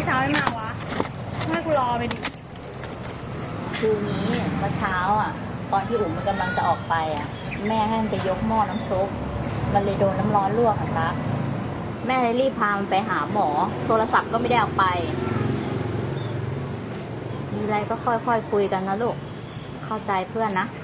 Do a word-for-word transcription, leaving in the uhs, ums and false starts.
เช้าไม่มาวะให้กูรอไปดิคือนี้เมื่อเช้าอ่ะตอนที่อุ๋มมันกำลังจะออกไปอ่ะแม่ให้มันไปยกหม้อน้ำซุปมันเลยโดนน้ำร้อนลวกอ่ะตั๊กแม่เลยรีบพามันไปหาหมอโทรศัพท์ก็ไม่ได้เอาไปมีอะไรก็ค่อยๆ คุยกันนะลูกเข้าใจเพื่อนนะ